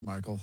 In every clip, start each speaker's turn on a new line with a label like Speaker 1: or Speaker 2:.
Speaker 1: Michael.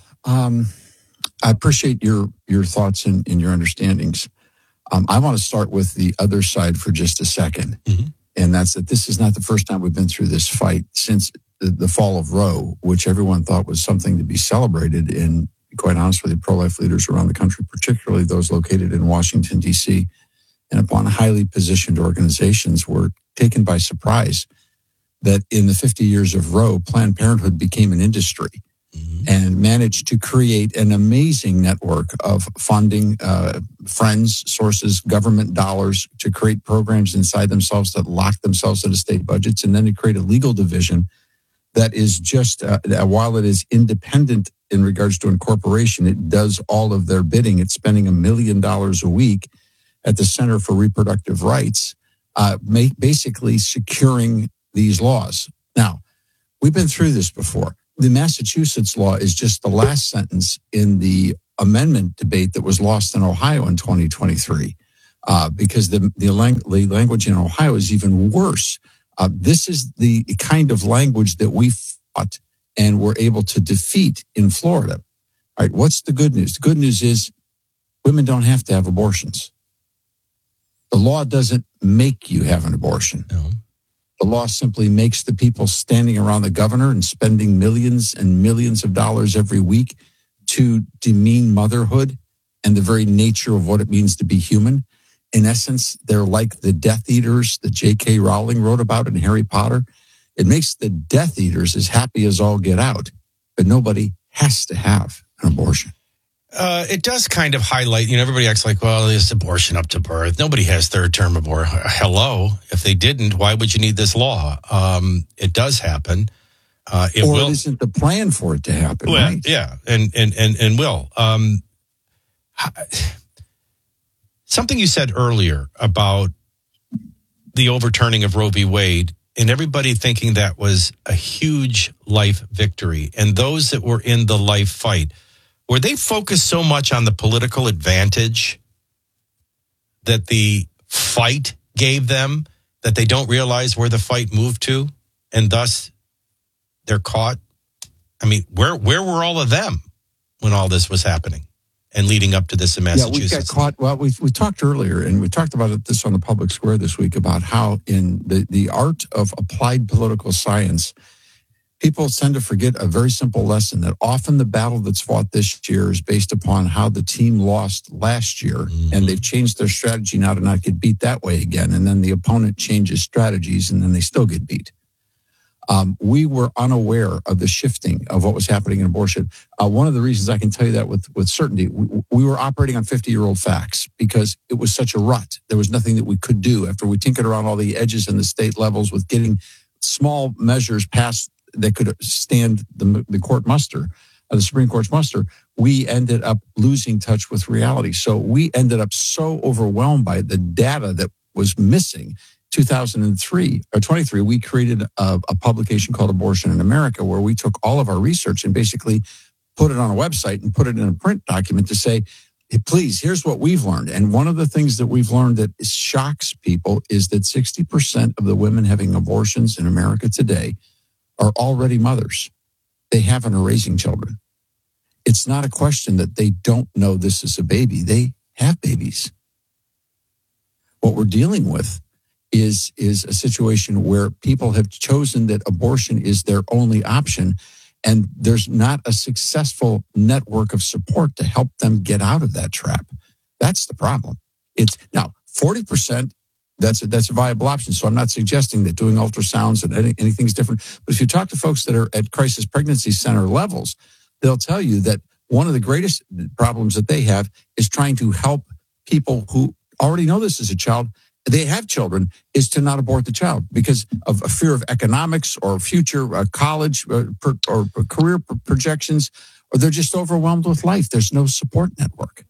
Speaker 1: I appreciate your thoughts and your understandings. I want to start with the other side for just a second, and that's that this is not the first time we've been through this fight since the fall of Roe, which everyone thought was something to be celebrated. And quite honest with you, pro-life leaders around the country, particularly those located in Washington, D.C., and upon highly positioned organizations, were taken by surprise that in the 50 years of Roe, Planned Parenthood became an industry and managed to create an amazing network of funding, friends, sources, government dollars to create programs inside themselves that lock themselves into state budgets, and then to create a legal division that is just, while it is independent in regards to incorporation, it does all of their bidding. It's spending $1 million a week at the Center for Reproductive Rights, basically securing these laws. Now, we've been through this before. The Massachusetts law is just the last sentence in the amendment debate that was lost in Ohio in 2023, because the language in Ohio is even worse. This is the kind of language that we fought and were able to defeat in Florida. All right, what's the good news? The good news is women don't have to have abortions. The law doesn't make you have an abortion.
Speaker 2: No.
Speaker 1: The law simply makes the people standing around the governor and spending millions and millions of dollars every week to demean motherhood and the very nature of what it means to be human. In essence, they're like the Death Eaters that J.K. Rowling wrote about in Harry Potter. It makes the Death Eaters as happy as all get out, but nobody has to have an abortion.
Speaker 2: It does kind of highlight, everybody acts like, well, it's abortion up to birth. Nobody has third-term abortion. Hello. If they didn't, why would you need this law? It does happen. It
Speaker 1: isn't the plan for it to happen,
Speaker 2: well,
Speaker 1: right?
Speaker 2: Yeah, and will. Something you said earlier about the overturning of Roe v. Wade and everybody thinking that was a huge life victory. And those that were in the life fight, were they focused so much on the political advantage that the fight gave them that they don't realize where the fight moved to, and thus they're caught? I mean, where were all of them when all this was happening and leading up to this in Massachusetts?
Speaker 1: Yeah, we got caught. Well, we talked earlier, and we talked about this on the Public Square this week, about how in the art of applied political science, people tend to forget a very simple lesson, that often the battle that's fought this year is based upon how the team lost last year, and they've changed their strategy now to not get beat that way again, and then the opponent changes strategies, and then they still get beat. We were unaware of the shifting of what was happening in abortion. One of the reasons I can tell you that with certainty, we were operating on 50-year-old facts because it was such a rut. There was nothing that we could do after we tinkered around all the edges and the state levels with getting small measures passed that could stand the court muster, the Supreme Court's muster. We ended up losing touch with reality. So we ended up so overwhelmed by the data that was missing. 2003 or 23, we created a publication called Abortion in America, where we took all of our research and basically put it on a website and put it in a print document to say, hey, please, here's what we've learned. And one of the things that we've learned that shocks people is that 60% of the women having abortions in America today are already mothers. They haven't are raising children. It's not a question that they don't know this is a baby. They have babies. What we're dealing with is a situation where people have chosen that abortion is their only option, and there's not a successful network of support to help them get out of that trap. That's the problem. It's now 40%. That's a viable option. So I'm not suggesting that doing ultrasounds and anything's different. But if you talk to folks that are at crisis pregnancy center levels, they'll tell you that one of the greatest problems that they have is trying to help people who already know this as a child, they have children, is to not abort the child because of a fear of economics or future college or career projections, or they're just overwhelmed with life. There's no support network.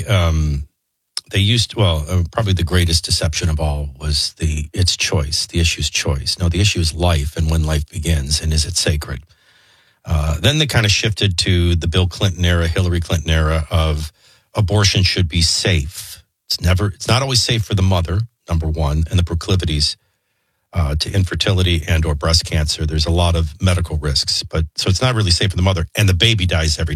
Speaker 2: They used to, probably the greatest deception of all was it's choice. The issue's choice. No, the issue is life and when life begins, and is it sacred? Then they kind of shifted to the Bill Clinton era, Hillary Clinton era of abortion should be safe. It's not always safe for the mother, number one, and the proclivities to infertility and or breast cancer. There's a lot of medical risks, but so it's not really safe for the mother, and the baby dies every